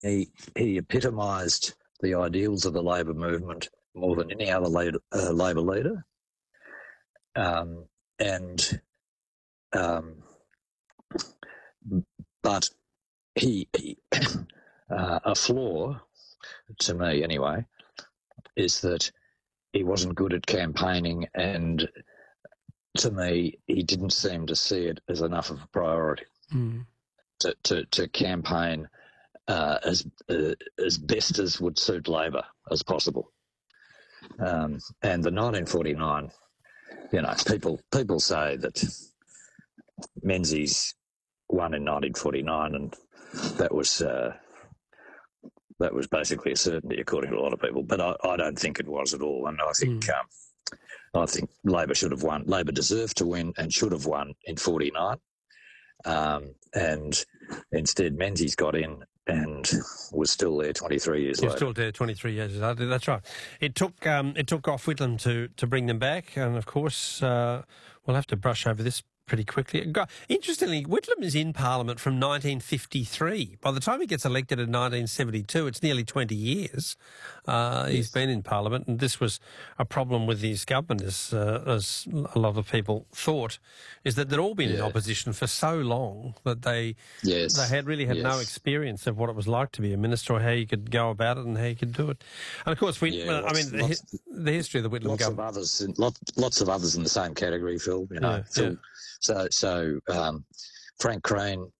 he epitomised the ideals of the Labor movement more than any other Labor leader. But he a flaw, to me anyway, is that he wasn't good at campaigning, and to me, he didn't seem to see it as enough of a priority to campaign as best as would suit Labor as possible. And the 1949, people say that Menzies won in 1949, and that was basically a certainty, according to a lot of people. But I don't think it was at all, and I think Labor should have won. Labor deserved to win and should have won in 49, and instead Menzies got in and was still there 23 years later. He was still there 23 years later. That's right. It took Gough Whitlam to bring them back, and of course we'll have to brush over this pretty quickly. Interestingly, Whitlam is in Parliament from 1953. By the time he gets elected in 1972, it's nearly 20 years he's been in Parliament, and this was a problem with his government, as a lot of people thought, is that they'd all been in opposition for so long that they had no experience of what it was like to be a minister, or how you could go about it and how you could do it. And of course, the history of the Whitlam government. Lots of others in the same category, Phil. Phil. So Frank Crane,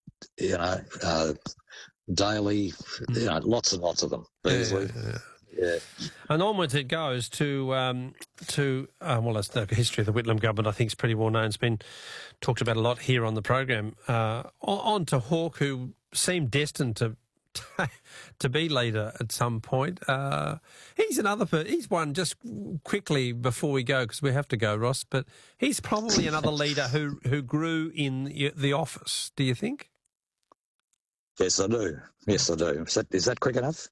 Daly, lots and lots of them. Yeah. And onwards it goes to that's the history of the Whitlam government. I think is pretty well known. It's been talked about a lot here on the program. On to Hawke, who seemed destined to be leader at some point. He's one, just quickly before we go, because we have to go, Ross, but he's probably another leader who grew in the office, do you think? Yes, I do. Is that quick enough?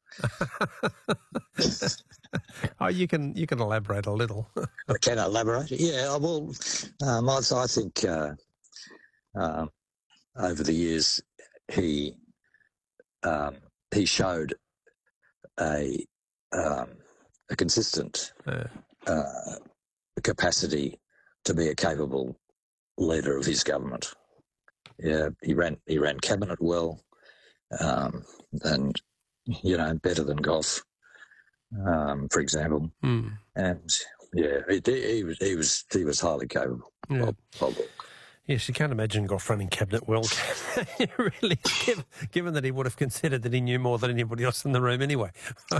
You can elaborate a little. I can elaborate? Yeah, well, I think over the years he showed a consistent capacity to be a capable leader of his government. Yeah, he ran cabinet well, and better than Gough, for example. And he was highly capable. Yeah. Yes, you can't imagine Gough running cabinet well, really, given that he would have considered that he knew more than anybody else in the room anyway.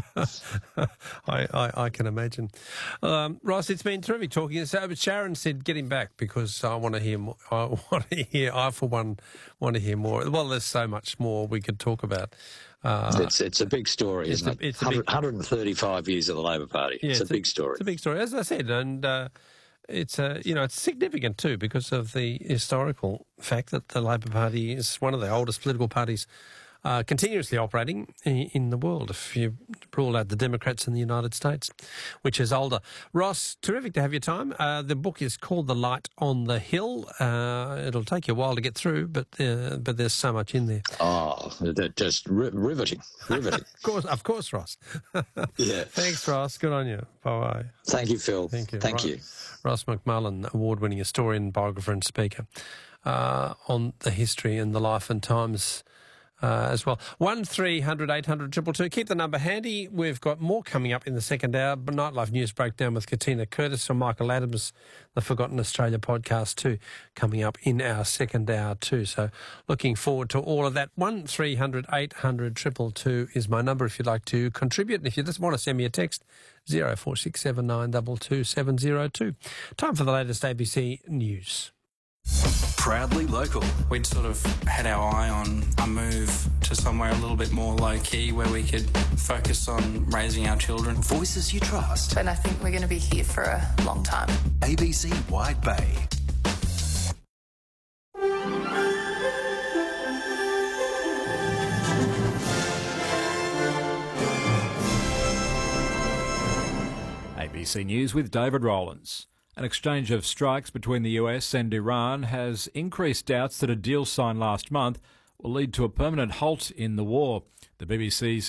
I can imagine. Ross, it's been terrific talking. So Sharon said, get him back, because I want to hear more. I, for one, want to hear more. Well, there's so much more we could talk about. It's a big story, isn't it? 135 years of the Labor Party. Yeah, it's a big story. It's a big story, as I said, and it's significant too, because of the historical fact that the Labor Party is one of the oldest political parties continuously operating in the world, if you rule out the Democrats in the United States, which is older. Ross, terrific to have your time. The book is called The Light on the Hill. It'll take you a while to get through, but there's so much in there. Oh, just riveting. Of course, Ross. Yeah. Thanks, Ross. Good on you. Bye-bye. Thank you, Phil. Thank you. Thank you. Ross McMullen, award-winning historian, biographer and speaker on the history and the life and times as well. 1300 800 222. Keep the number handy. We've got more coming up in the second hour. Nightlife News Breakdown with Katina Curtis from Michael Adams, the Forgotten Australia podcast too, coming up in our second hour too. So looking forward to all of that. 1300 800 222 is my number if you'd like to contribute. And if you just want to send me a text, 0467 922 702. Time for the latest ABC News. Proudly local. We'd sort of had our eye on a move to somewhere a little bit more low-key, where we could focus on raising our children. Voices you trust. And I think we're going to be here for a long time. ABC Wide Bay. ABC News with David Rowlands. An exchange of strikes between the US and Iran has increased doubts that a deal signed last month will lead to a permanent halt in the war. The BBC's